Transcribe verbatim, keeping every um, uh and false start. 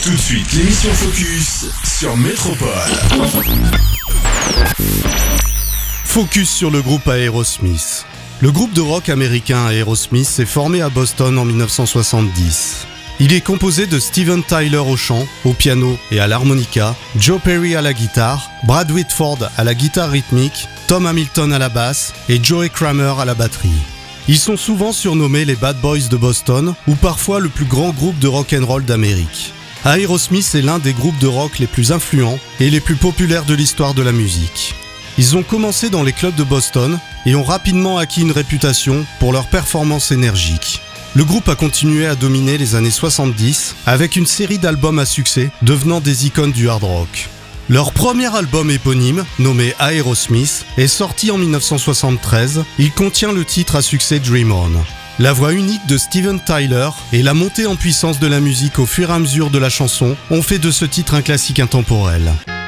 Tout de suite, l'émission Focus sur Métropole. Focus sur le groupe Aerosmith. Le groupe de rock américain Aerosmith s'est formé à Boston en dix-neuf cent soixante-dix. Il est composé de Steven Tyler au chant, au piano et à l'harmonica, Joe Perry à la guitare, Brad Whitford à la guitare rythmique, Tom Hamilton à la basse et Joey Kramer à la batterie. Ils sont souvent surnommés les Bad Boys de Boston ou parfois le plus grand groupe de rock'n'roll d'Amérique. Aerosmith est l'un des groupes de rock les plus influents et les plus populaires de l'histoire de la musique. Ils ont commencé dans les clubs de Boston et ont rapidement acquis une réputation pour leur performance énergique. Le groupe a continué à dominer les années soixante-dix avec une série d'albums à succès devenant des icônes du hard rock. Leur premier album éponyme, nommé Aerosmith, est sorti en dix-neuf cent soixante-treize. Il contient le titre à succès Dream On. La voix unique de Steven Tyler et la montée en puissance de la musique au fur et à mesure de la chanson ont fait de ce titre un classique intemporel.